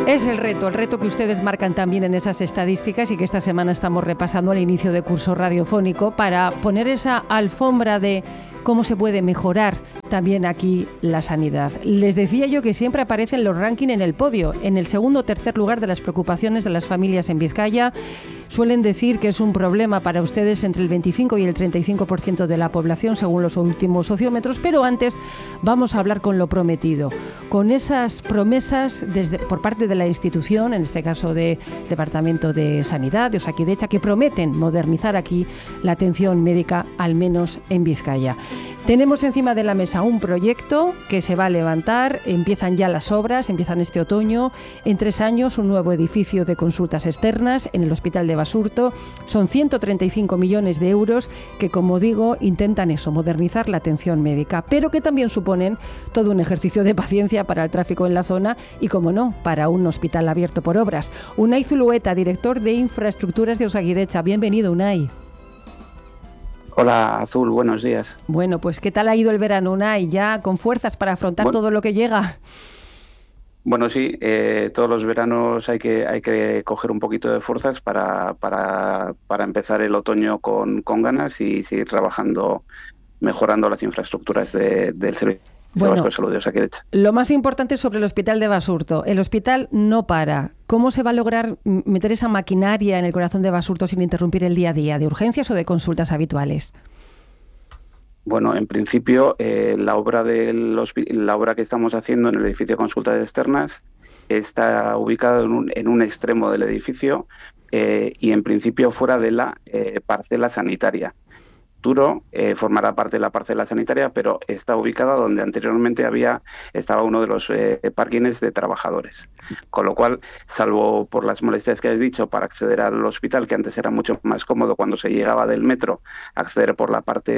Es el reto que ustedes marcan también en esas estadísticas y que esta semana estamos repasando al inicio de curso radiofónico para poner esa alfombra de cómo se puede mejorar también aquí la sanidad. Les decía yo que siempre aparecen los rankings en el podio, en el segundo o tercer lugar de las preocupaciones de las familias en Vizcaya. Suelen decir que es un problema para ustedes entre el 25 y el 35% de la población, según los últimos sociómetros, pero antes vamos a hablar con lo prometido, con esas promesas por parte de la institución, en este caso del Departamento de Sanidad, de Osakidetza, que prometen modernizar aquí la atención médica, al menos en Vizcaya. Tenemos encima de la mesa un proyecto que se va a levantar, empiezan ya las obras, empiezan este otoño, en 3 años un nuevo edificio de consultas externas en el Hospital de Basurto. Son 135 millones de euros que, como digo, intentan modernizar la atención médica, pero que también suponen todo un ejercicio de paciencia para el tráfico en la zona y, como no, para un hospital abierto por obras. Unai Zulueta, director de Infraestructuras de Osakidetza. Bienvenido, Unai. Hola, Azul, buenos días. Bueno, pues ¿qué tal ha ido el verano, Unai? ¿Ya con fuerzas para afrontar todo lo que llega? Bueno, sí, todos los veranos hay que coger un poquito de fuerzas para empezar el otoño con ganas y seguir trabajando, mejorando las infraestructuras del servicio. Bueno, lo más importante sobre el Hospital de Basurto. El hospital no para. ¿Cómo se va a lograr meter esa maquinaria en el corazón de Basurto sin interrumpir el día a día? ¿De urgencias o de consultas habituales? Bueno, en principio la obra que estamos haciendo en el edificio de consultas externas está ubicada en un extremo del edificio y en principio fuera de la parcela sanitaria. Formará parte de la parcela sanitaria, pero está ubicada donde anteriormente estaba uno de los parkings de trabajadores. Con lo cual, salvo por las molestias que has dicho para acceder al hospital, que antes era mucho más cómodo cuando se llegaba del metro, acceder por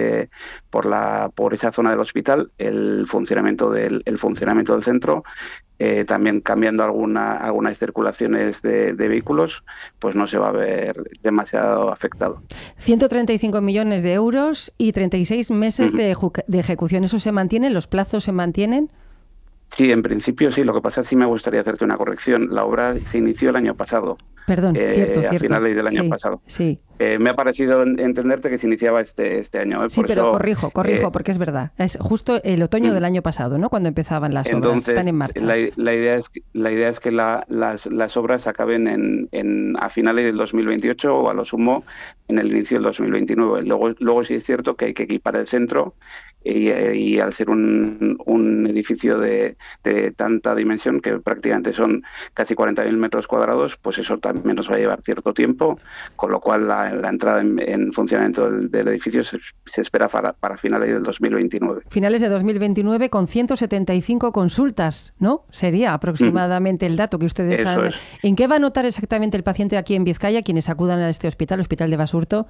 esa zona del hospital, el funcionamiento del centro, también cambiando algunas circulaciones de vehículos, pues no se va a ver demasiado afectado. 135 millones de euros y 36 meses de ejecución. ¿Eso se mantiene? ¿Los plazos se mantienen? Sí, en principio sí. Lo que pasa es que sí me gustaría hacerte una corrección. La obra se inició el año pasado. Perdón, cierto. A finales del año pasado. Sí. Me ha parecido entenderte que se iniciaba este año. Sí, pero corrijo, porque es verdad. Es justo el otoño del año pasado, ¿no? Cuando empezaban las obras. Están en marcha. La idea es que las obras acaben a finales del 2028 o a lo sumo en el inicio del 2029. Luego sí es cierto que hay que equipar el centro y al ser un edificio de tanta dimensión, que prácticamente son casi 40.000 metros cuadrados, pues eso también nos va a llevar cierto tiempo, con lo cual la entrada en funcionamiento del edificio se espera para finales del 2029. Finales de 2029 con 175 consultas, ¿no? Sería aproximadamente el dato que ustedes han... ¿En qué va a notar exactamente el paciente aquí en Vizcaya, quienes acudan a este hospital de Basurto,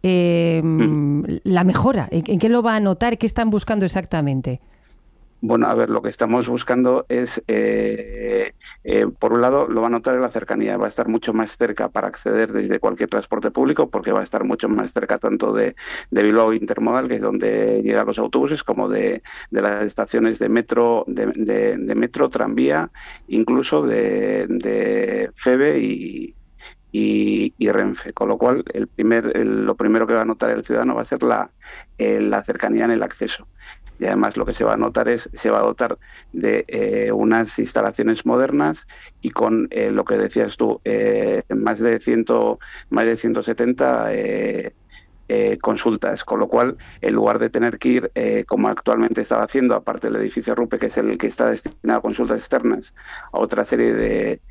la mejora? ¿En qué lo va a notar? ¿Qué están buscando exactamente? Bueno, a ver, lo que estamos buscando es, por un lado, lo va a notar en la cercanía, va a estar mucho más cerca para acceder desde cualquier transporte público, porque va a estar mucho más cerca tanto de Bilbao Intermodal, que es donde llegan los autobuses, como de las estaciones de metro, de metro, tranvía, incluso de FEBE y Renfe, con lo cual lo primero que va a notar el ciudadano va a ser la cercanía en el acceso. Y además lo que se va a notar se va a dotar de unas instalaciones modernas y con lo que decías tú, más de 170 consultas, con lo cual en lugar de tener que ir, como actualmente estaba haciendo, aparte del edificio RUPE, que es el que está destinado a consultas externas, a otra serie de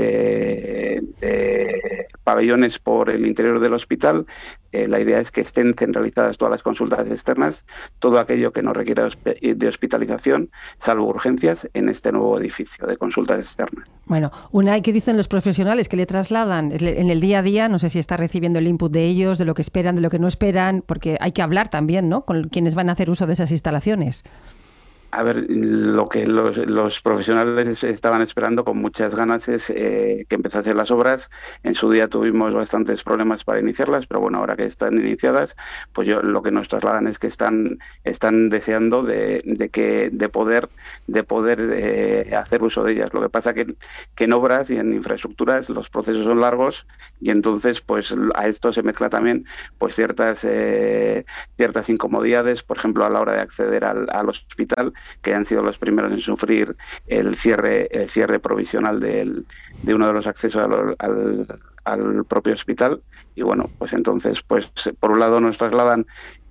pabellones por el interior del hospital, la idea es que estén centralizadas todas las consultas externas, todo aquello que no requiera de hospitalización, salvo urgencias, en este nuevo edificio de consultas externas. Bueno, Unai, ¿qué dicen los profesionales que le trasladan en el día a día? No sé si está recibiendo el input de ellos, de lo que esperan, de lo que no esperan, porque hay que hablar también, ¿no?, con quienes van a hacer uso de esas instalaciones. A ver, lo que los profesionales estaban esperando con muchas ganas es que empezasen las obras. En su día tuvimos bastantes problemas para iniciarlas, pero bueno, ahora que están iniciadas, pues lo que nos trasladan es que están deseando de poder hacer uso de ellas. Lo que pasa que en obras y en infraestructuras los procesos son largos y entonces pues a esto se mezcla también pues ciertas incomodidades, por ejemplo, a la hora de acceder al hospital, que han sido los primeros en sufrir el cierre provisional de uno de los accesos al propio hospital. Y bueno, pues entonces, pues por un lado nos trasladan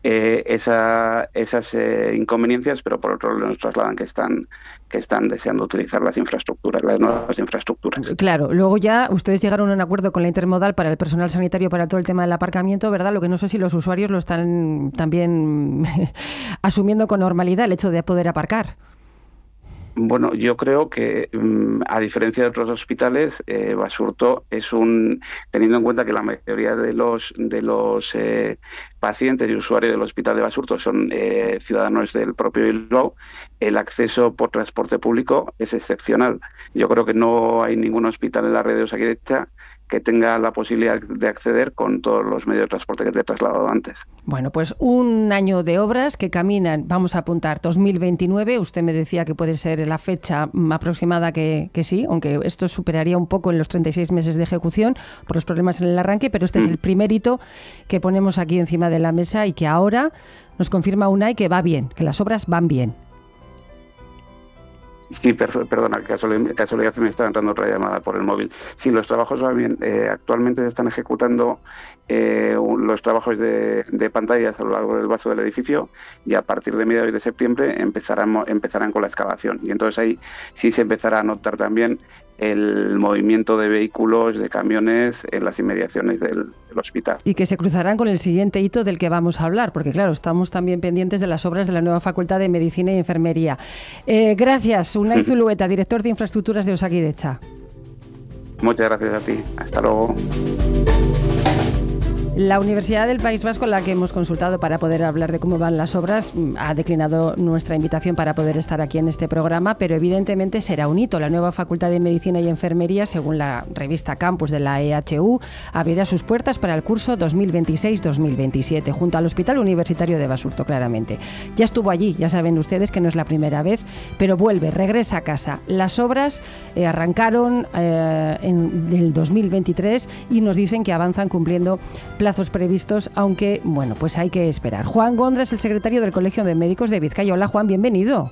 esas inconveniencias, pero por otro lado nos trasladan que están deseando utilizar las nuevas infraestructuras. Claro, luego ya ustedes llegaron a un acuerdo con la Intermodal para el personal sanitario para todo el tema del aparcamiento, ¿verdad? Lo que no sé si los usuarios lo están también asumiendo con normalidad, el hecho de poder aparcar. Bueno, yo creo que a diferencia de otros hospitales, Basurto teniendo en cuenta que la mayoría de los pacientes y usuarios del hospital de Basurto son ciudadanos del propio Bilbao, el acceso por transporte público es excepcional. Yo creo que no hay ningún hospital en la red de Osakidetza que tenga la posibilidad de acceder con todos los medios de transporte que te he trasladado antes. Bueno, pues un año de obras que caminan, vamos a apuntar 2029, usted me decía que puede ser la fecha aproximada que sí, aunque esto superaría un poco en los 36 meses de ejecución por los problemas en el arranque, pero este es el primer hito que ponemos aquí encima de la mesa y que ahora nos confirma UNAI que va bien, que las obras van bien. Sí, perdona, casualidad me está entrando otra llamada por el móvil. Sí, los trabajos van bien. Actualmente se están ejecutando los trabajos de pantallas a lo largo del vaso del edificio y a partir de mediados de septiembre empezarán con la excavación. Y entonces ahí sí se empezará a notar también el movimiento de vehículos, de camiones en las inmediaciones del hospital. Y que se cruzarán con el siguiente hito del que vamos a hablar, porque claro, estamos también pendientes de las obras de la nueva Facultad de Medicina y Enfermería. Gracias, Unai Zulueta, director de Infraestructuras de Osakidetza. Muchas gracias a ti. Hasta luego. La Universidad del País Vasco, la que hemos consultado para poder hablar de cómo van las obras, ha declinado nuestra invitación para poder estar aquí en este programa, pero evidentemente será un hito. La nueva Facultad de Medicina y Enfermería, según la revista Campus de la EHU, abrirá sus puertas para el curso 2026-2027, junto al Hospital Universitario de Basurto, claramente. Ya estuvo allí, ya saben ustedes que no es la primera vez, pero regresa a casa. Las obras arrancaron en el 2023 y nos dicen que avanzan cumpliendo plazos previstos, aunque, bueno, pues hay que esperar. Juan Gondra es el secretario del Colegio de Médicos de Vizcaya. Hola, Juan, bienvenido.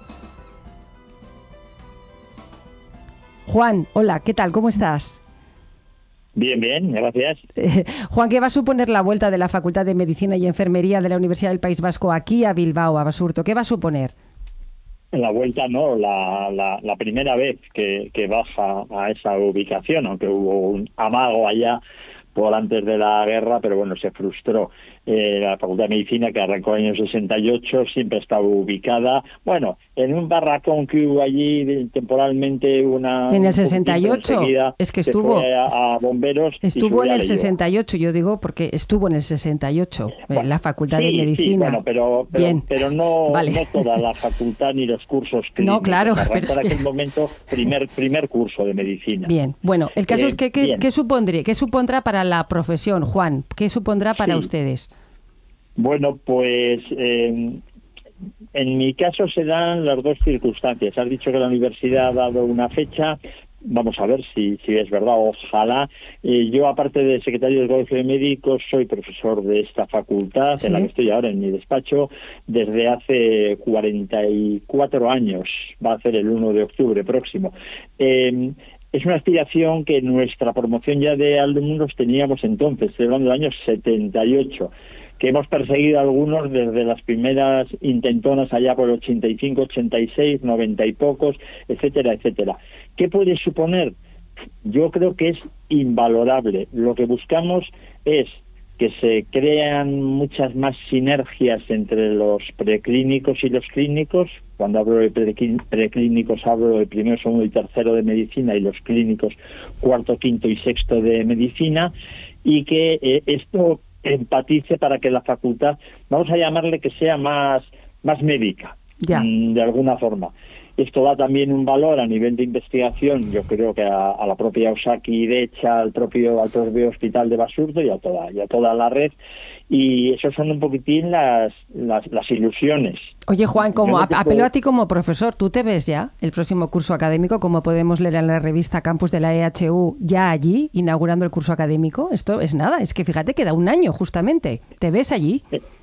Juan, hola, ¿qué tal? ¿Cómo estás? Bien, gracias. Juan, ¿qué va a suponer la vuelta de la Facultad de Medicina y Enfermería de la Universidad del País Vasco aquí a Bilbao, a Basurto? ¿Qué va a suponer? La vuelta no, la primera vez que baja a esa ubicación, aunque hubo un amago allá por antes de la guerra, pero bueno, se frustró. La Facultad de Medicina, que arrancó en el año 68, siempre estaba ubicada, bueno, en un barracón que hubo allí temporalmente en el 68, es que estuvo a bomberos. Estuvo en el 68, yo digo, porque estuvo en el 68, bueno, la Facultad de Medicina. Sí, bueno, pero no, vale. No toda la facultad ni los cursos clínicos. No, claro. Arrancó en aquel momento primer curso de medicina. Bien, bueno, el caso es que ¿qué supondrá para la profesión, Juan? ¿Qué supondrá para ustedes? Bueno, pues en mi caso se dan las dos circunstancias. Has dicho que la universidad ha dado una fecha. Vamos a ver si es verdad, ojalá. Yo, aparte de secretario del Colegio de Médicos, soy profesor de esta facultad, ¿sí? En la que estoy ahora en mi despacho, desde hace 44 años. Va a ser el 1 de octubre próximo. Es una aspiración que nuestra promoción ya de alumnos teníamos entonces, estoy hablando del año 78, que hemos perseguido algunos desde las primeras intentonas allá por el 85, 86, 90 y pocos, etcétera, etcétera. ¿Qué puede suponer? Yo creo que es invalorable. Lo que buscamos es que se crean muchas más sinergias entre los preclínicos y los clínicos. Cuando hablo de preclínicos hablo de primero, segundo y tercero de medicina, y los clínicos cuarto, quinto y sexto de medicina, y que esto empatice para que la facultad, vamos a llamarle que sea más médica, Ya. de alguna forma. Esto da también un valor a nivel de investigación, yo creo que a la propia Osakidecha, al propio hospital de Basurto y a toda la red. Y eso son un poquitín las ilusiones. Oye, Juan, apelo a ti como profesor, ¿tú te ves ya el próximo curso académico, como podemos leer en la revista Campus de la EHU, ya allí, inaugurando el curso académico? Esto es nada, es que fíjate, queda un año justamente. ¿Te ves allí?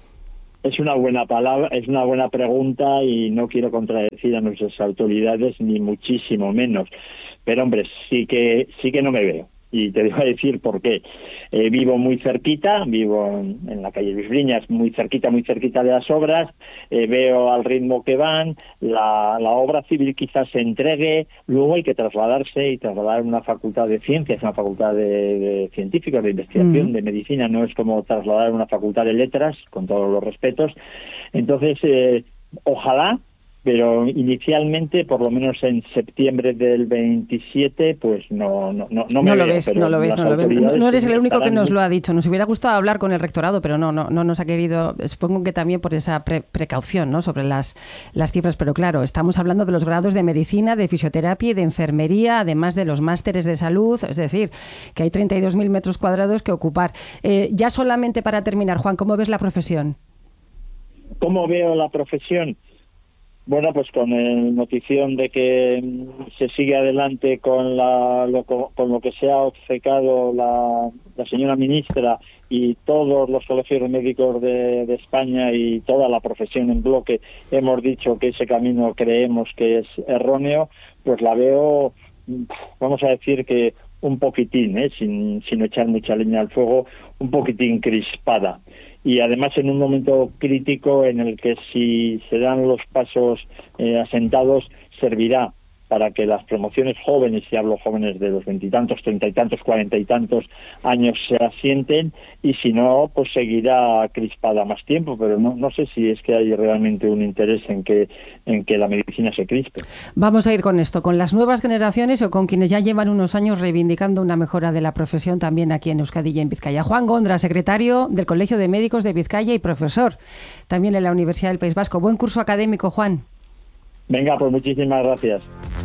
Es una buena palabra, es una buena pregunta y no quiero contradecir a nuestras autoridades ni muchísimo menos. Pero hombre, sí que no me veo. Y te voy a decir por qué. Vivo muy cerquita, vivo en la calle Luis Briñas, muy cerquita de las obras, veo al ritmo que van, la obra civil quizás se entregue, luego hay que trasladarse y trasladar una facultad de ciencias, una facultad de científicos, de investigación, de medicina, no es como trasladar una facultad de letras, con todos los respetos. Entonces, ojalá, pero inicialmente, por lo menos en septiembre del 27, pues no me lo veo, ves, no lo ves. No eres el único que nos lo ha dicho. Nos hubiera gustado hablar con el rectorado, pero no nos ha querido. Supongo que también por esa precaución, ¿no?, sobre las cifras. Pero claro, estamos hablando de los grados de medicina, de fisioterapia y de enfermería, además de los másteres de salud. Es decir, que hay 32.000 metros cuadrados que ocupar. Ya solamente para terminar, Juan, ¿cómo ves la profesión? ¿Cómo veo la profesión? Bueno, pues con notición de que se sigue adelante con lo que se ha obcecado la señora ministra y todos los colegios médicos de España y toda la profesión en bloque hemos dicho que ese camino creemos que es erróneo, pues la veo, vamos a decir que un poquitín, sin echar mucha leña al fuego, un poquitín crispada. Y además en un momento crítico en el que si se dan los pasos asentados servirá para que las promociones jóvenes, y hablo jóvenes de los 20 y tantos, 30 y tantos, 40 y tantos años, se asienten, y si no, pues seguirá crispada más tiempo, pero no sé si es que hay realmente un interés en que la medicina se crispe. Vamos a ir con esto, con las nuevas generaciones o con quienes ya llevan unos años reivindicando una mejora de la profesión también aquí en Euskadi y en Vizcaya. Juan Gondra, secretario del Colegio de Médicos de Vizcaya y profesor también en la Universidad del País Vasco. Buen curso académico, Juan. Venga, pues muchísimas gracias.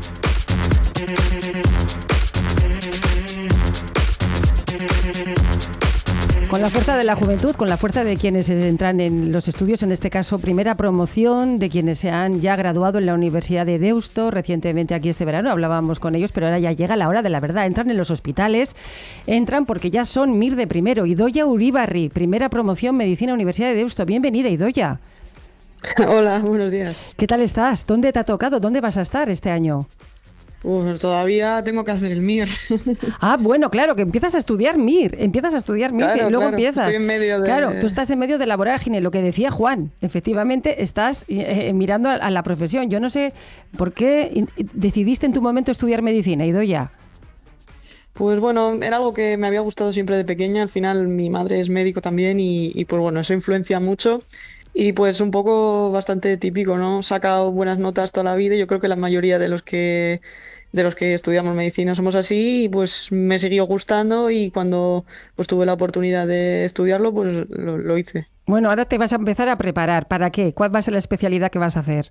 Con la fuerza de la juventud, con la fuerza de quienes entran en los estudios, en este caso primera promoción, de quienes se han ya graduado en la Universidad de Deusto, recientemente aquí este verano, hablábamos con ellos, pero ahora ya llega la hora de la verdad, entran en los hospitales, entran porque ya son MIR de primero. Idoia Uribarri, primera promoción, Medicina, Universidad de Deusto. Bienvenida, Idoia. Hola, buenos días. ¿Qué tal estás? ¿Dónde te ha tocado? ¿Dónde vas a estar este año? Todavía tengo que hacer el MIR. Ah, bueno, claro, que empiezas a estudiar MIR claro, y luego empiezas. Estoy en medio de... Claro, tú estás en medio de la vorágine, lo que decía Juan. Efectivamente, estás mirando a la profesión. Yo no sé por qué decidiste en tu momento estudiar medicina, Idoia. Pues bueno, era algo que me había gustado siempre de pequeña. Al final mi madre es médico también y pues bueno, eso influencia mucho. Y pues un poco bastante típico, ¿no? He sacado buenas notas toda la vida y yo creo que la mayoría de los que estudiamos medicina somos así, y pues me siguió gustando, y cuando pues tuve la oportunidad de estudiarlo, pues lo hice. Bueno, ahora te vas a empezar a preparar. ¿Para qué? ¿Cuál va a ser la especialidad que vas a hacer?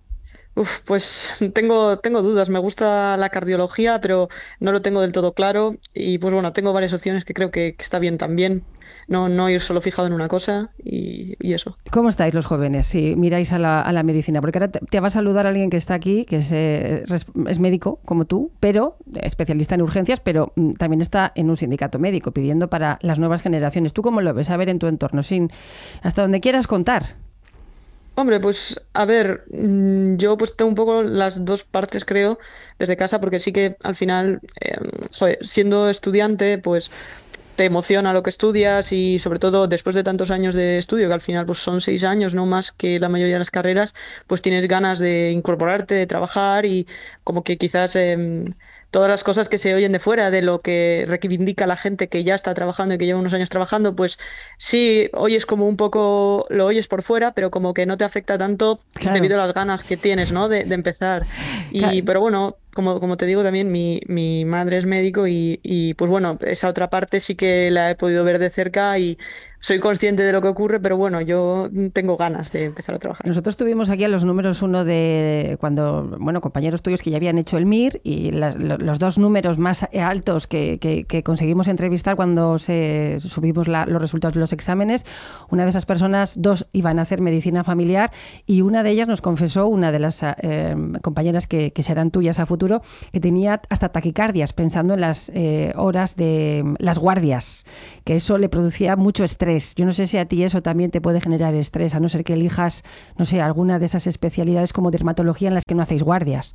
Pues tengo dudas. Me gusta la cardiología, pero no lo tengo del todo claro. Y pues bueno, tengo varias opciones que creo que está bien también. No ir solo fijado en una cosa y eso. ¿Cómo estáis los jóvenes si miráis a la medicina? Porque ahora te va a saludar alguien que está aquí, que es médico como tú, pero especialista en urgencias, pero también está en un sindicato médico pidiendo para las nuevas generaciones. ¿Tú cómo lo ves? A ver, en tu entorno, hasta donde quieras contar. Hombre, pues a ver, yo pues tengo un poco las dos partes, creo, desde casa, porque sí que al final, siendo estudiante, pues te emociona lo que estudias, y sobre todo después de tantos años de estudio, que al final pues son 6 años, no más que la mayoría de las carreras, pues tienes ganas de incorporarte, de trabajar, y como que quizás todas las cosas que se oyen de fuera, de lo que reivindica la gente que ya está trabajando y que lleva unos años trabajando, pues sí, oyes como un poco, lo oyes por fuera, pero como que no te afecta tanto, claro, debido a las ganas que tienes, ¿no?, de empezar. Claro. Pero bueno, como te digo, también mi madre es médico y pues bueno, esa otra parte sí que la he podido ver de cerca, y soy consciente de lo que ocurre, pero bueno, yo tengo ganas de empezar a trabajar. Nosotros tuvimos aquí a los números uno de cuando, bueno, compañeros tuyos que ya habían hecho el MIR y los dos números más altos que conseguimos entrevistar cuando subimos los resultados de los exámenes. Una de esas personas, dos iban a hacer medicina familiar y una de ellas nos confesó, una de las compañeras que serán tuyas a futuro, que tenía hasta taquicardias pensando en las horas de las guardias, que eso le producía mucho estrés. Yo no sé si a ti eso también te puede generar estrés, a no ser que elijas, no sé, alguna de esas especialidades como dermatología en las que no hacéis guardias.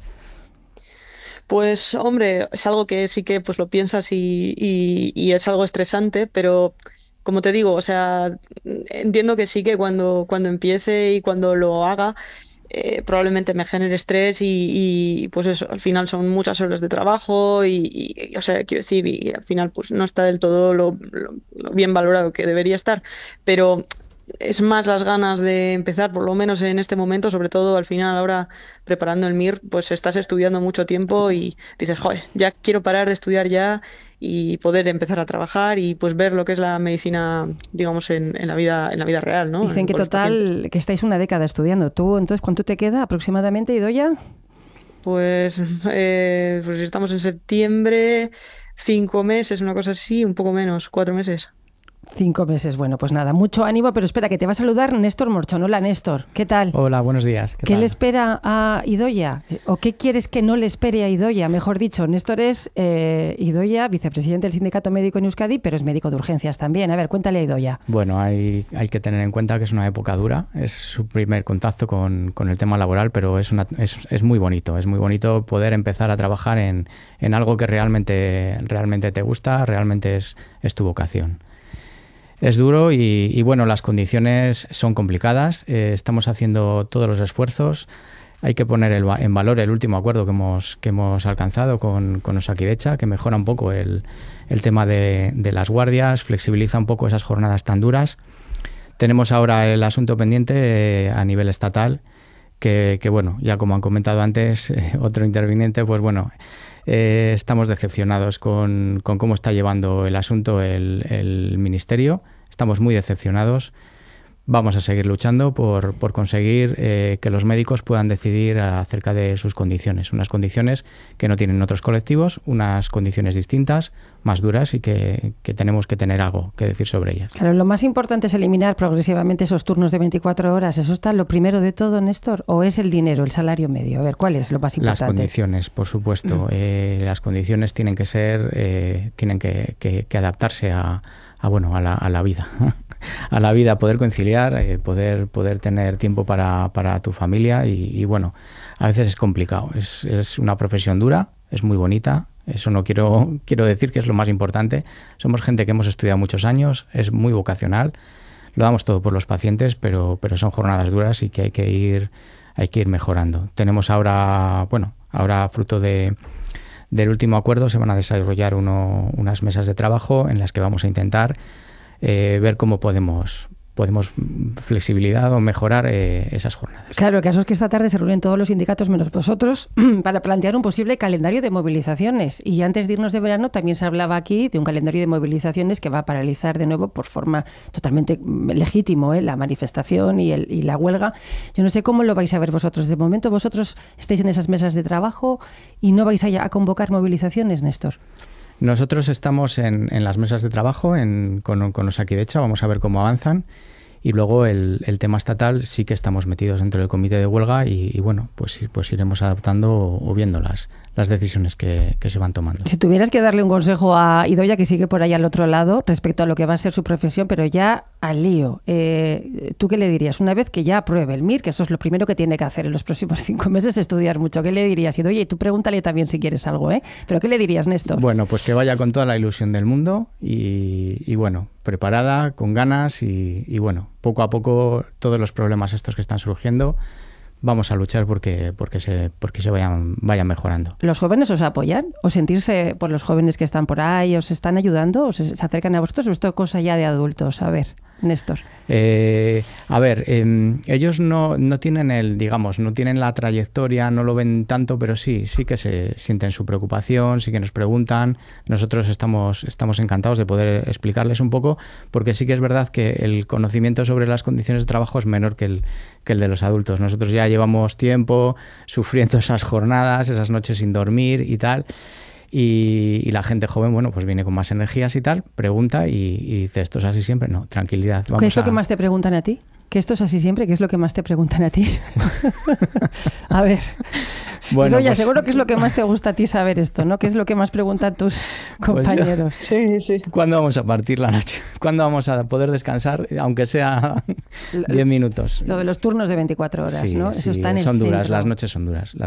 Pues hombre, es algo que sí que pues lo piensas y es algo estresante, pero como te digo, o sea, entiendo que sí que cuando empiece y cuando lo haga, probablemente me genere estrés pues eso, al final son muchas horas de trabajo o sea, quiero decir, y al final pues no está del todo lo bien valorado que debería estar, pero es más las ganas de empezar, por lo menos en este momento, sobre todo al final ahora preparando el MIR, pues estás estudiando mucho tiempo y dices, joder, ya quiero parar de estudiar ya y poder empezar a trabajar y pues ver lo que es la medicina, digamos, en la vida real, ¿no? Dicen que total, que estáis una década estudiando. ¿Tú entonces cuánto te queda aproximadamente, Idoia? Pues si estamos en septiembre, 5 meses, una cosa así, un poco menos, 4 meses. 5 meses, bueno, pues nada, mucho ánimo, pero espera, que te va a saludar Néstor Morchón. Hola, Néstor, ¿qué tal? Hola, buenos días. ¿Qué le espera a Idoia? ¿O qué quieres que no le espere a Idoia? Mejor dicho, Néstor es Idoia, vicepresidente del Sindicato Médico en Euskadi, pero es médico de urgencias también. A ver, cuéntale a Idoia. Bueno, hay que tener en cuenta que es una época dura, es su primer contacto con el tema laboral, pero es muy bonito. Es muy bonito poder empezar a trabajar en algo que realmente te gusta, realmente es tu vocación. Es duro y bueno, las condiciones son complicadas, estamos haciendo todos los esfuerzos, hay que poner en valor el último acuerdo que hemos alcanzado con Osakidetza, que mejora un poco el tema de las guardias, flexibiliza un poco esas jornadas tan duras. Tenemos ahora el asunto pendiente a nivel estatal, que bueno, ya como han comentado antes otro interviniente, pues bueno, estamos decepcionados con cómo está llevando el asunto el Ministerio. Estamos muy decepcionados. Vamos a seguir luchando por conseguir que los médicos puedan decidir acerca de sus condiciones. Unas condiciones que no tienen otros colectivos, unas condiciones distintas, más duras y que tenemos que tener algo que decir sobre ellas. Claro, lo más importante es eliminar progresivamente esos turnos de 24 horas. ¿Eso está lo primero de todo, Néstor? ¿O es el dinero, el salario medio? A ver, ¿cuál es lo más importante? Las condiciones, por supuesto. Las condiciones tienen que ser, tienen que adaptarse a la vida. A la vida, poder conciliar, poder tener tiempo para tu familia y bueno, a veces es complicado. Es una profesión dura, es muy bonita. Eso no quiero decir que es lo más importante. Somos gente que hemos estudiado muchos años, es muy vocacional, lo damos todo por los pacientes, pero son jornadas duras y que hay que ir mejorando. Tenemos ahora fruto del último acuerdo se van a desarrollar unas mesas de trabajo en las que vamos a intentar ver cómo podemos flexibilidad o mejorar esas jornadas. Claro, el caso es que esta tarde se reúnen todos los sindicatos menos vosotros para plantear un posible calendario de movilizaciones. Y antes de irnos de verano también se hablaba aquí de un calendario de movilizaciones que va a paralizar de nuevo por forma totalmente legítimo la manifestación y la huelga. Yo no sé cómo lo vais a ver vosotros. De momento vosotros estáis en esas mesas de trabajo y no vais a convocar movilizaciones, Néstor. Nosotros estamos en las mesas de trabajo con Osakidetza, vamos a ver cómo avanzan. Y luego el tema estatal sí que estamos metidos dentro del comité de huelga y bueno, pues iremos adaptando o viendo las decisiones que se van tomando. Si tuvieras que darle un consejo a Idoia, que sigue por ahí al otro lado, respecto a lo que va a ser su profesión, pero ya al lío, ¿tú qué le dirías? Una vez que ya apruebe el MIR, que eso es lo primero que tiene que hacer en los próximos 5 meses, estudiar mucho, ¿qué le dirías, Idoia? Y tú pregúntale también si quieres algo, ¿Pero qué le dirías, Néstor? Bueno, pues que vaya con toda la ilusión del mundo y bueno, preparada, con ganas y bueno, poco a poco todos los problemas estos que están surgiendo vamos a luchar porque se vayan mejorando. ¿Los jóvenes os apoyan? ¿O sentirse por los jóvenes que están por ahí? ¿Os están ayudando? ¿O se acercan a vosotros? ¿O esto es cosa ya de adultos? A ver. Néstor? A ver, ellos no tienen no tienen la trayectoria, no lo ven tanto, pero sí que se sienten su preocupación, sí que nos preguntan. Nosotros estamos encantados de poder explicarles un poco, porque sí que es verdad que el conocimiento sobre las condiciones de trabajo es menor que el de los adultos. Nosotros ya llevamos tiempo sufriendo esas jornadas, esas noches sin dormir y tal. Y la gente joven, bueno, pues viene con más energías y tal, pregunta y dice, ¿esto es así siempre? No, tranquilidad. ¿Qué es lo que más te preguntan a ti? ¿Que esto es así siempre? ¿Qué es lo que más te preguntan a ti? A ver. Bueno, ya seguro que es lo que más te gusta a ti saber esto, ¿no? ¿Qué es lo que más preguntan tus compañeros? Pues sí. ¿Cuándo vamos a partir la noche? ¿Cuándo vamos a poder descansar, aunque sea 10 minutos? Lo de los turnos de 24 horas, sí, ¿no? Eso está en el son duras, centro. las noches son duras.